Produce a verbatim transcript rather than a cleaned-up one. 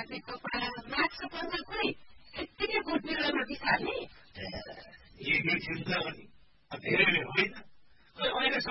चाहिँ कपडा माछा पर्दा पनि यत्तिकै बोट बिरुवामा बिसार्ने यही चिन्ता पनि धेरै होइन अहिले